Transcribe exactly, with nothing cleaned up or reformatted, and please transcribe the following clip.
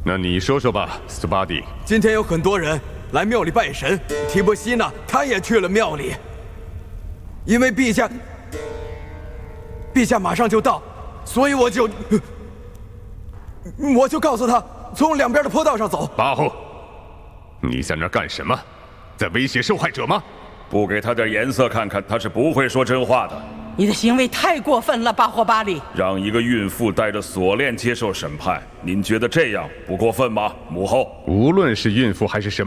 那你说说吧，斯巴蒂。 今天有很多人来庙里拜神，提波西娜他也去了庙里，因为陛下，陛下马上就到，所以我就，我就告诉他从两边的坡道上走。 巴后，你在那儿干什么？在威胁受害者吗？ 不给他点颜色看看，他是不会说真话的。 你的行为太过分了，巴霍巴里！ 让一个孕妇带着锁链接受审判，您觉得这样不过分吗，母后？ 无论是孕妇还是什么。